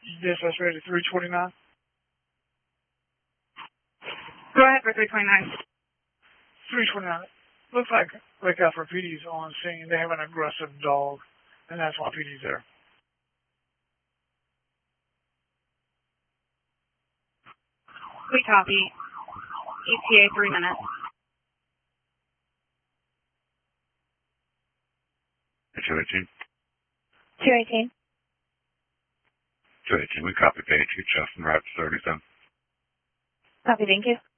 Dispatch ready 329. Go ahead for 329. 329. Looks like Lake Alfred PD's on scene. They have an aggressive dog, and that's why PD's there. We copy. ETA 3 minutes. 218. 218. 218, we copy page. Justin, right to 37. Copy, thank you.